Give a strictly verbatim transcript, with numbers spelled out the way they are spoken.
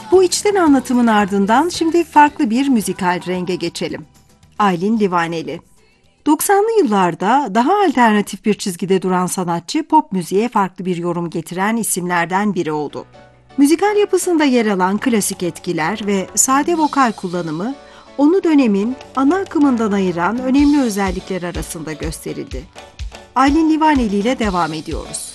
Bu içten anlatımın ardından şimdi farklı bir müzikal renge geçelim. Aylin Livaneli. doksanlı yıllarda daha alternatif bir çizgide duran sanatçı pop müziğe farklı bir yorum getiren isimlerden biri oldu. Müzikal yapısında yer alan klasik etkiler ve sade vokal kullanımı onu dönemin ana akımından ayıran önemli özellikler arasında gösterildi. Aylin Livaneli ile devam ediyoruz.